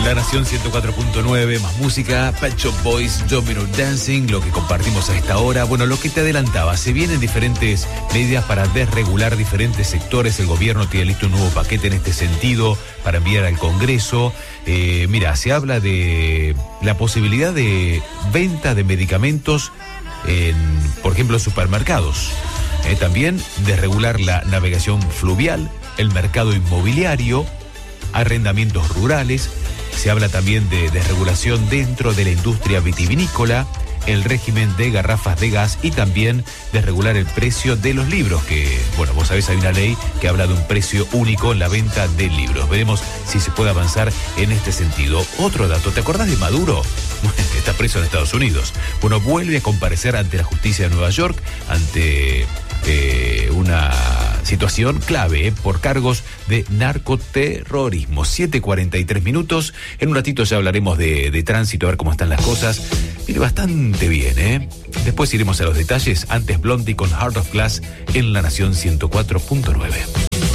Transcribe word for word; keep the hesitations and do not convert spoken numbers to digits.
La Nación ciento cuatro punto nueve, más música, Pet Shop Boys, Domino Dancing, lo que compartimos a esta hora. Bueno, lo que te adelantaba, se vienen diferentes medidas para desregular diferentes sectores. El gobierno tiene listo un nuevo paquete en este sentido para enviar al Congreso. Eh, mira, se habla de la posibilidad de venta de medicamentos en, por ejemplo, supermercados. Eh, también desregular la navegación fluvial, el mercado inmobiliario, arrendamientos rurales. Se habla también de desregulación dentro de la industria vitivinícola, el régimen de garrafas de gas y también desregular el precio de los libros, que, bueno, vos sabés, hay una ley que habla de un precio único en la venta de libros. Veremos si se puede avanzar en este sentido. Otro dato, ¿te acordás de Maduro? Está preso en Estados Unidos. Bueno, vuelve a comparecer ante la justicia de Nueva York, ante eh, una situación clave eh, por cargos de narcoterrorismo. siete cuarenta y tres minutos. En un ratito ya hablaremos de, de tránsito, a ver cómo están las cosas. Mire, bastante bien, ¿eh? Después iremos a los detalles. Antes Blondie con Heart of Glass en La Nación ciento cuatro punto nueve.